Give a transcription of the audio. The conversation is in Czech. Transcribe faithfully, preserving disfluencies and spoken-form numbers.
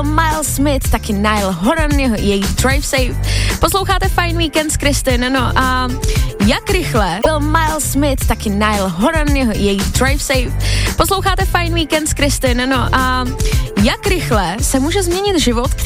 Miles Smith, taky Niall Horan, její Drive Safe. Posloucháte Fajn víkend s Kristin, no a jak rychle byl Miles Smith, taky Niall Horan, její Drive Safe. Posloucháte Fajn víkend s Kristin, no a jak rychle se může změnit život,